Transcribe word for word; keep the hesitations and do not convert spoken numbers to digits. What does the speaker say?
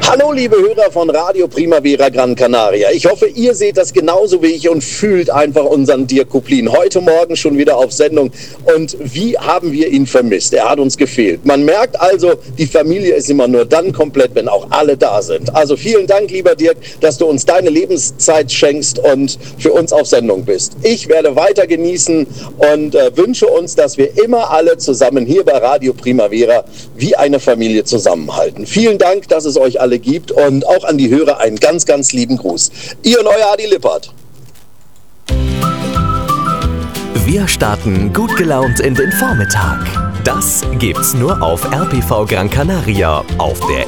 Hallo liebe Hörer von Radio Primavera Gran Canaria. Ich hoffe, ihr seht das genauso wie ich und fühlt einfach unseren Dirk Kuplin. Heute Morgen schon wieder auf Sendung. Und wie haben wir ihn vermisst? Er hat uns gefehlt. Man merkt also, die Familie ist immer nur dann komplett, wenn auch alle da sind. Also vielen Dank, lieber Dirk, dass du uns deine Lebenszeit schenkst und für uns auf Sendung bist. Ich werde weiter genießen und äh, wünsche uns, dass wir immer alle zusammen hier bei Radio Primavera wie eine Familie zusammenhalten. Vielen Dank, dass es euch alle gibt und auch an die Hörer einen ganz, ganz lieben Gruß. Ihr und euer Adi Lippert. Wir starten gut gelaunt in den Vormittag. Das gibt's nur auf R P V Gran Canaria, auf der